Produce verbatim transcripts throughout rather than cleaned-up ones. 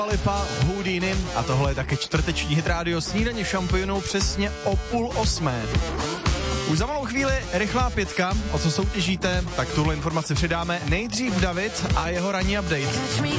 Lipa, Houdini a tohle je také čtvrteční hit rádio Snídaně šampionů přesně o půl osmé. Už za malou chvíli rychlá pětka, o co soutěžíte, tak tuhle informaci přidáme. Nejdřív David a jeho ranní update.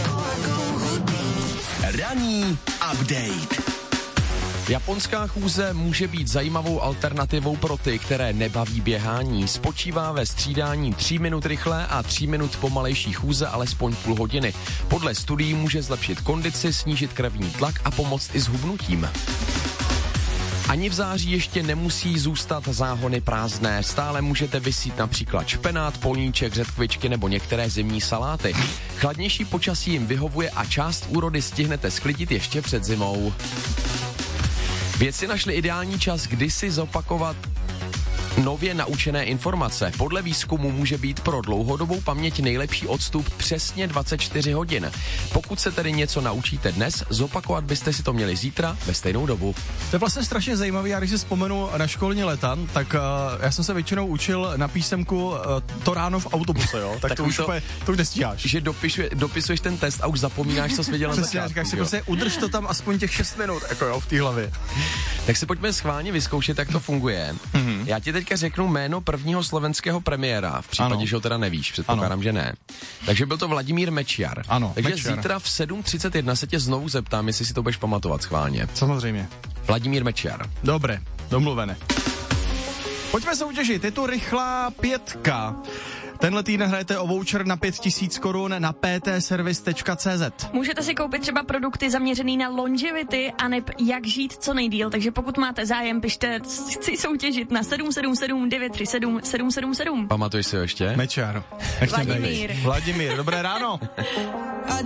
Ranní update. Japonská chůze může být zajímavou alternativou pro ty, které nebaví běhání. Spočívá ve střídání tří minut rychlé a tří minut pomalejší chůze alespoň půl hodiny. Podle studií může zlepšit kondici, snížit krevní tlak a pomoct i s hubnutím. Ani v září ještě nemusí zůstat záhony prázdné. Stále můžete vysít například špenát, polníček, řetkvičky nebo některé zimní saláty. Chladnější počasí jim vyhovuje a část úrody stihnete sklidit ještě před zimou. Vědci našli ideální čas, kdy si zopakovat nově naučené informace. Podle výzkumu může být pro dlouhodobou paměť nejlepší odstup přesně dvacet čtyři hodin. Pokud se tedy něco naučíte dnes, zopakovat byste si to měli zítra ve stejnou dobu. To je vlastně strašně zajímavý, já když si vzpomenu na školní leta, tak uh, já jsem se většinou učil na písemku uh, to ráno v autobuse, jo? Tak, tak to už to, úplně, to už nestíháš. Že dopisuje, dopisuješ ten test a už zapomínáš, co jsi věděl na začátku. Říkáš si prostě udrž to tam aspoň těch šest minut, jako jo, v té hlavě. Tak si pojďme schválně vyzkoušet, jak to funguje. Mm-hmm. Já ti teďka řeknu jméno prvního slovenského premiéra, v případě, ano. že ho teda nevíš, předpokládám, ano. že ne. Takže byl to Vladimír Mečiar. Ano, Takže Mečiar. Zítra v sedm třicet jedna se tě znovu zeptám, jestli si to budeš pamatovat schválně. Samozřejmě. Vladimír Mečiar. Dobré, domluvené. Pojďme soutěžit, je to rychlá pětka. Tenhle týden hrajete o voucher na pět tisíc korun na p t service tečka c z. Můžete si koupit třeba produkty zaměřený na longevity a neb jak žít co nejdýl, takže pokud máte zájem, pište, chci soutěžit na sedm sedm sedm devět tři sedm sedm sedm sedm. Pamatuješ si ho ještě? Mečiar. Vladimír. Vladimír, dobré ráno.